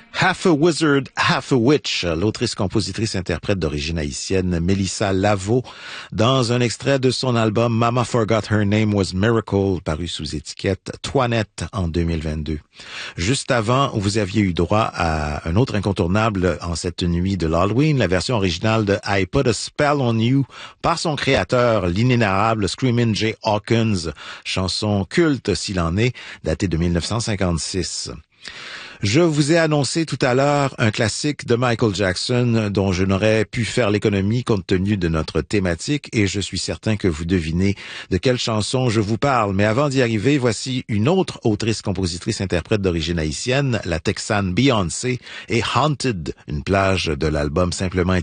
Half a Wizard, Half a Witch, l'autrice, compositrice, interprète d'origine haïtienne Mélissa Laveau, dans un extrait de son album Mama Forgot Her Name Was Miracle, paru sous étiquette Toinette en 2022. Juste avant, vous aviez eu droit à un autre incontournable en cette nuit de l'Halloween, la version originale de I Put a Spell on You par son créateur, l'inénarrable Screamin' Jay Hawkins, chanson culte s'il en est, datée de 1956. Je vous ai annoncé tout à l'heure un classique de Michael Jackson dont je n'aurais pu faire l'économie compte tenu de notre thématique et je suis certain que vous devinez de quelle chanson je vous parle. Mais avant d'y arriver, voici une autre autrice, compositrice, interprète d'origine haïtienne, la Texane Beyoncé et Haunted, une plage de l'album simplement